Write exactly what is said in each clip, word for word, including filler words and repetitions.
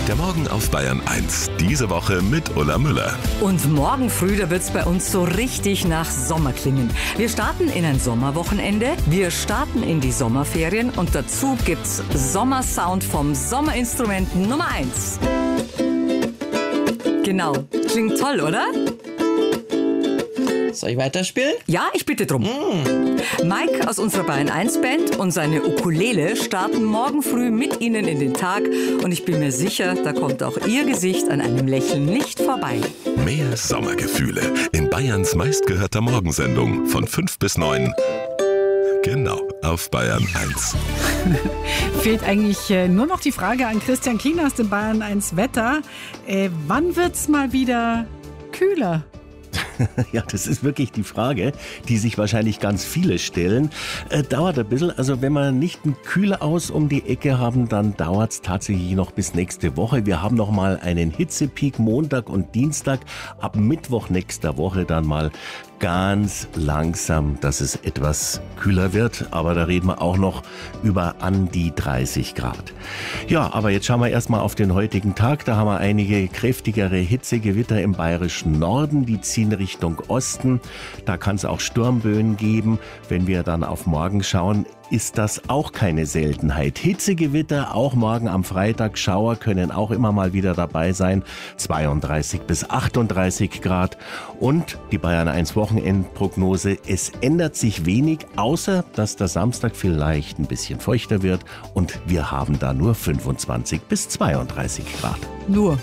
Der Morgen auf Bayern eins. Diese Woche mit Ulla Müller. Und morgen früh, da wird's bei uns so richtig nach Sommer klingen. Wir starten in ein Sommerwochenende, wir starten in die Sommerferien und dazu gibt's Sommersound vom Sommerinstrument Nummer eins. Genau, klingt toll, oder? Soll ich weiterspielen? Ja, ich bitte drum. Mm. Mike aus unserer Bayern eins Band und seine Ukulele starten morgen früh mit Ihnen in den Tag. Und ich bin mir sicher, da kommt auch Ihr Gesicht an einem Lächeln nicht vorbei. Mehr Sommergefühle in Bayerns meistgehörter Morgensendung von fünf bis neun. Genau, auf Bayern eins. Fehlt eigentlich äh, nur noch die Frage an Christian Kien aus dem Bayern eins Wetter. Äh, wann wird's mal wieder kühler? Ja, das ist wirklich die Frage, die sich wahrscheinlich ganz viele stellen. Äh, dauert ein bisschen. Also wenn wir nicht einen Kühler aus um die Ecke haben, dann dauert es tatsächlich noch bis nächste Woche. Wir haben noch mal einen Hitzepeak Montag und Dienstag. Ab Mittwoch nächster Woche dann mal ganz langsam, dass es etwas kühler wird. Aber da reden wir auch noch über an die dreißig Grad. Ja, aber jetzt schauen wir erstmal auf den heutigen Tag. Da haben wir einige kräftigere Hitzegewitter im bayerischen Norden. Die ziehen Richtung Osten. Da kann es auch Sturmböen geben. Wenn wir dann auf morgen schauen, ist das auch keine Seltenheit. Hitzegewitter, auch morgen am Freitag, Schauer können auch immer mal wieder dabei sein. zweiunddreißig bis achtunddreißig Grad. Und die Bayern eins Wochenendprognose, es ändert sich wenig, außer dass der Samstag vielleicht ein bisschen feuchter wird. Und wir haben da nur fünfundzwanzig bis zweiunddreißig Grad. Nur.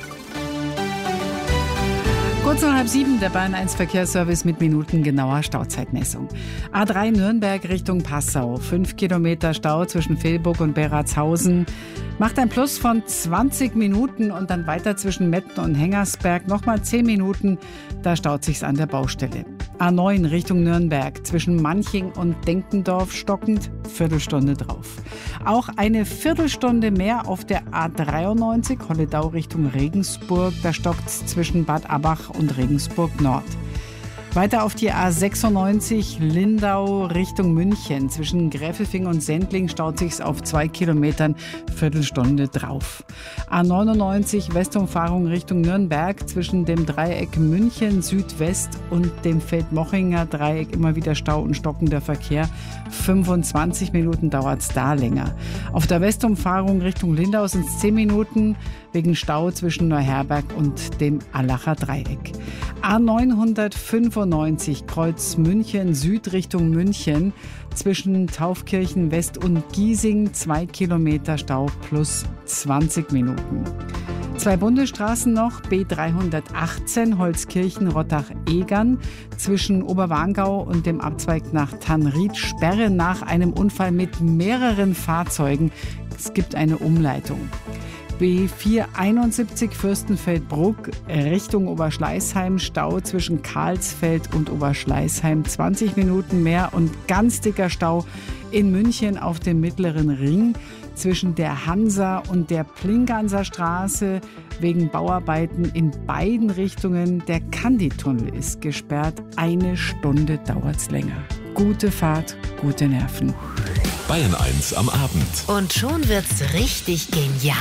Kurz nach halb sieben, der Bayern eins Verkehrsservice mit minutengenauer Stauzeitmessung. A drei Nürnberg Richtung Passau. Fünf Kilometer Stau zwischen Vilburg und Beratshausen. Macht ein Plus von zwanzig Minuten und dann weiter zwischen Metten und Hengersberg. Nochmal zehn Minuten, da staut sich's an der Baustelle. A neun Richtung Nürnberg. Zwischen Manching und Denkendorf stockend. Viertelstunde drauf. Auch eine Viertelstunde mehr auf der A dreiundneunzig Holledau Richtung Regensburg. Da stockt's zwischen Bad Abbach und Regensburg Nord. Weiter auf die A sechsundneunzig Lindau Richtung München. Zwischen Gräfelfing und Sendling staut sich's auf zwei Kilometern, Viertelstunde drauf. A neunundneunzig Westumfahrung Richtung Nürnberg. Zwischen dem Dreieck München Südwest und dem Feldmochinger Dreieck immer wieder Stau und stockender Verkehr. fünfundzwanzig Minuten dauert's da länger. Auf der Westumfahrung Richtung Lindau sind's zehn Minuten wegen Stau zwischen Neuherberg und dem Allacher Dreieck. A neunhundertfünfundneunzig Kreuz München Süd Richtung München. Zwischen Taufkirchen West und Giesing zwei Kilometer Stau plus zwanzig Minuten. Zwei Bundesstraßen noch, B dreihundertachtzehn Holzkirchen-Rottach-Egern. Zwischen Oberwarngau und dem Abzweig nach Tannried Sperre nach einem Unfall mit mehreren Fahrzeugen. Es gibt eine Umleitung. B vierhunderteinundsiebzig Fürstenfeldbruck Richtung Oberschleißheim, Stau zwischen Karlsfeld und Oberschleißheim, zwanzig Minuten mehr und ganz dicker Stau in München auf dem Mittleren Ring zwischen der Hansa und der Plinganser Straße wegen Bauarbeiten in beiden Richtungen. Der Kanditunnel ist gesperrt, eine Stunde dauert's länger. Gute Fahrt, gute Nerven. Bayern eins am Abend. Und schon wird's richtig genial.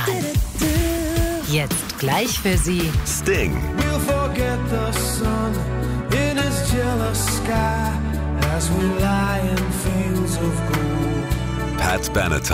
Jetzt gleich für Sie Sting. We'll forget the sun in his jealous sky as we lie in fields of gold. Pat Benatar.